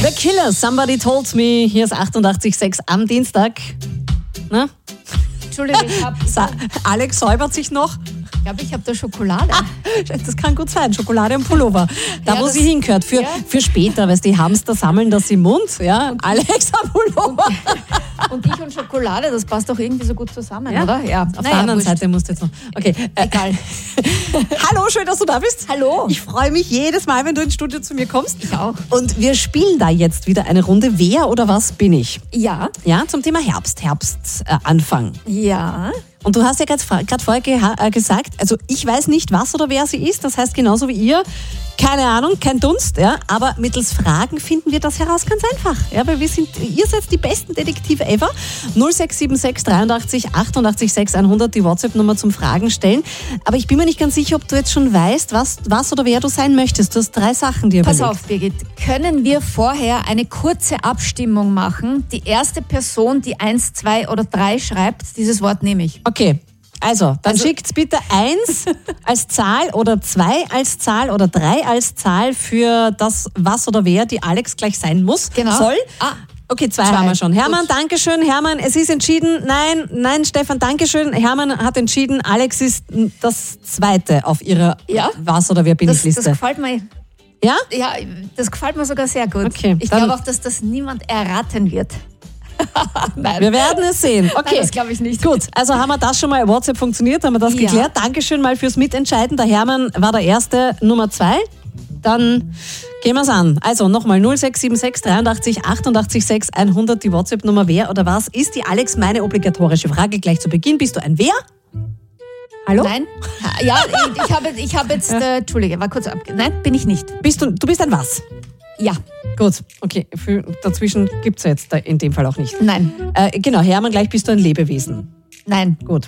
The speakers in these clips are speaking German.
The Killers, Somebody Told Me. Hier ist 88,6 am Dienstag. Na? Entschuldigung, ich Alex säubert sich noch. glaube, ich habe da Schokolade. Das kann gut sein, Schokolade im Pullover. Da, Ja, wo das- sie hingehört. Für später, weil die Hamster sammeln das im Mund. Ja, Alex am Pullover. Und ich und Schokolade, das passt doch irgendwie so gut zusammen, Ja. oder? Ja. Auf der anderen Seite musst du jetzt noch. Okay. Egal. Hallo, schön, dass du da bist. Hallo. Ich freue mich jedes Mal, wenn du ins Studio zu mir kommst. Ich auch. Und wir spielen da jetzt wieder eine Runde. Wer oder was bin ich? Ja. Ja, zum Thema Herbstanfang. Ja. Und du hast ja gerade vorher gesagt, also ich weiß nicht, was oder wer sie ist. Das heißt genauso wie ihr, keine Ahnung, kein Dunst. Ja, aber mittels Fragen finden wir das heraus ganz einfach. Ja, weil ihr seid die besten Detektive ever. 0676 83 88 6 100, die WhatsApp-Nummer zum Fragen stellen. Aber ich bin mir nicht ganz sicher, ob du jetzt schon weißt, was oder wer du sein möchtest. Du hast 3 Sachen dir Pass überlegt. auf, Birgit. Können wir vorher eine kurze Abstimmung machen? Die erste Person, die 1, 2 oder 3 schreibt, dieses Wort nehme ich. Okay, also dann Also- schickt bitte 1 als Zahl oder 2 als Zahl oder 3 als Zahl für das, was oder wer die Alex gleich sein muss. Genau. Soll. Ah, Okay, 2 2. haben wir schon. Hermann, Gut. Dankeschön. Hermann, es ist entschieden. Nein, Stefan, Dankeschön. Hermann hat entschieden, Alex ist das Zweite auf ihrer Ja. Was oder wer bin ich das Liste. gefällt mir. Ja? Ja, das gefällt mir sogar sehr gut. Okay, Ich dann- glaube auch, dass das niemand erraten wird. Nein. Wir werden es sehen. Okay. Nein, das glaube ich nicht. Gut, also haben wir das schon mal, WhatsApp funktioniert, haben wir das Ja. geklärt. Dankeschön mal fürs Mitentscheiden. Der Hermann war der Erste, Nummer 2. Dann gehen wir es an. Also nochmal 0676 83 88 6 100, die WhatsApp-Nummer. Wer oder was ist die Alex? Meine obligatorische Frage gleich zu Beginn. Bist du ein Wer? Hallo? Nein? Ja, ich habe jetzt, Entschuldige, war kurz ab. Nein, bin ich nicht. Du bist ein Was? Ja, Gut, okay. Dazwischen gibt es jetzt in dem Fall auch nicht. nein, Genau, Hermann, gleich bist du ein Lebewesen. nein, Gut.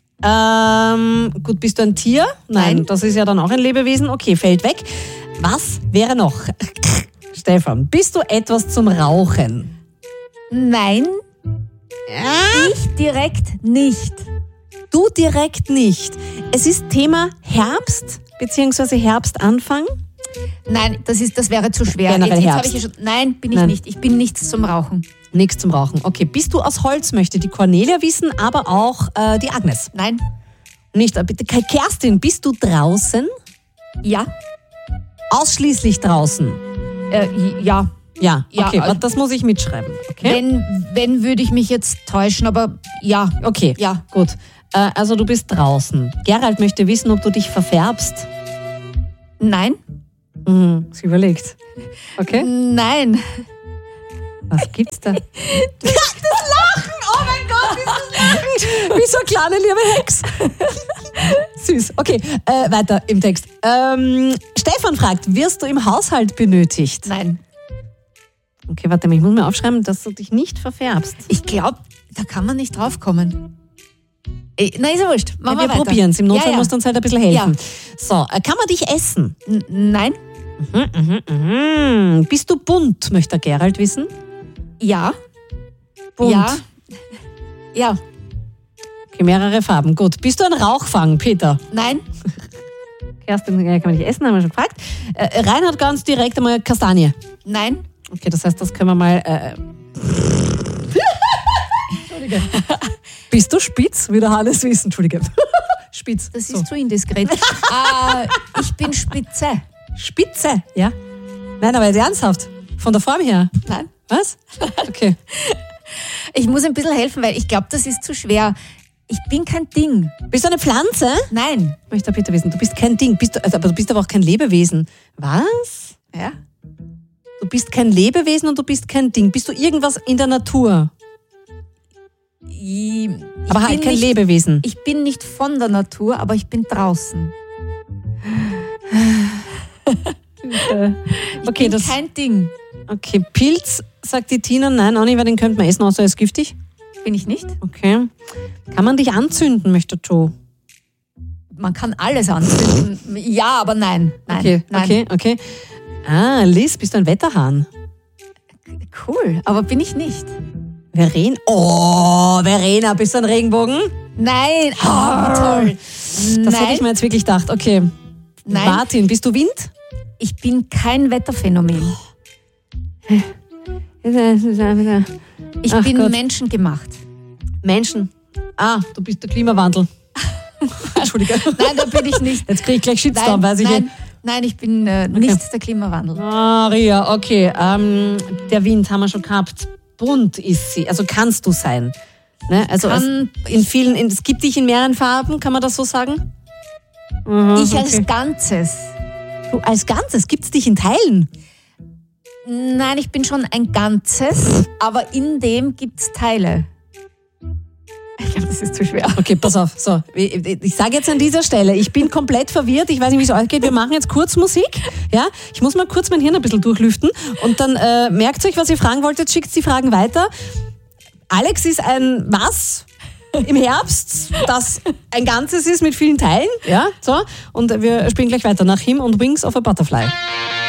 Gut, bist du ein Tier? Nein. Das ist ja dann auch ein Lebewesen. Okay, fällt weg. Was wäre noch? Stefan, bist du etwas zum Rauchen? nein, ich direkt nicht. Du direkt nicht. Es ist Thema Herbst bzw. Herbstanfang. Nein, das wäre zu schwer. Generell Jetzt habe Herbst. ich ja schon, nein, bin ich Nein. nicht. Ich bin nichts zum Rauchen. Nichts zum Rauchen. Okay, bist du aus Holz, möchte die Cornelia wissen, aber auch die Agnes. Nein, Nicht, bitte. Kerstin, bist du draußen? ja, Ausschließlich draußen. ja. Ja, Ja, okay, also- das muss ich mitschreiben. Okay? Wenn würde ich mich jetzt täuschen, aber ja. Okay, Ja. gut. Also du bist draußen. Gerald möchte wissen, ob du dich verfärbst. Nein, Sie überlegt. Okay. nein. Was gibt's da? Das Lachen! Oh mein Gott, dieses Lachen! Wie so eine kleine liebe Hex. Süß. Okay, weiter im Text. Stefan fragt, wirst du im Haushalt benötigt? Nein. Okay, warte mal, ich muss mir aufschreiben, dass du dich nicht verfärbst. Ich glaube, da kann man nicht draufkommen. Nein, ist ja wurscht. Machen Wir weiter. probieren es. Im Notfall musst du uns halt ein bisschen helfen. Ja. So, kann man dich essen? Nein, Bist du bunt, möchte der Gerald wissen? ja, Bunt. ja, ja, Okay, mehrere Farben. Gut. Bist du ein Rauchfang, Peter? nein, Kerstin, kann man dich essen, haben wir schon gefragt. Reinhard ganz direkt einmal Kastanie. nein, Okay, das heißt, das können wir mal... Entschuldige. Bist du spitz? Wie der Hannes wissen. Entschuldige. Spitz. das So. ist zu indiskret. Ich bin Spitze. Spitze, ja. Nein, aber jetzt ernsthaft. Von der Form her. Nein. Was? Okay. Ich muss ein bisschen helfen, weil ich glaube, das ist zu schwer. Ich bin kein Ding. Bist du eine Pflanze? Nein. Möchte der Peter wissen. Du bist kein Ding. Aber du bist aber auch kein Lebewesen. Was? Ja? Du bist kein Lebewesen und du bist kein Ding. Bist du irgendwas in der Natur? Ich Aber halt bin kein nicht, Lebewesen. Ich bin nicht von der Natur, aber ich bin draußen. Ich Okay, bin das. kein Ding. Okay, Pilz, sagt die Tina. Nein, auch nicht, weil den könnte man essen, außer er ist giftig. Bin ich nicht? Okay. Kann man dich anzünden, möchte Joe? Man kann alles anzünden. Ja, aber nein. Nein. Okay, nein. okay. Ah, Liz, bist du ein Wetterhahn? Cool, aber bin ich nicht. Verena, bist du ein Regenbogen? Nein. Toll. Das hätte ich mir jetzt wirklich gedacht. Okay. Nein. Martin, bist du Wind? Ich bin kein Wetterphänomen. Ich bin menschengemacht. Menschen. Du bist der Klimawandel. Entschuldige. Nein, da bin ich nicht. Jetzt kriege ich gleich Shitstorm, weiß ich nicht. Nein, ich bin nicht der Klimawandel. Ria, okay. Der Wind haben wir schon gehabt. Bunt ist sie. Also kannst du sein. Ne? Also es gibt dich in mehreren Farben, kann man das so sagen? Ich als Ganzes. Du als Ganzes? Gibt es dich in Teilen? Nein, ich bin schon ein Ganzes, aber in dem gibt es Teile. Ich glaube, das ist zu schwer. Okay, pass auf. So, ich sage jetzt an dieser Stelle, ich bin komplett verwirrt. Ich weiß nicht, wie es euch geht. Wir machen jetzt kurz Musik. Ja? Ich muss mal kurz mein Hirn ein bisschen durchlüften. Und dann merkt euch, was ihr fragen wolltet, schickt die Fragen weiter. Alex ist ein was im Herbst, das ein Ganzes ist mit vielen Teilen. Ja? So. Und wir spielen gleich weiter nach Him und Wings of a Butterfly.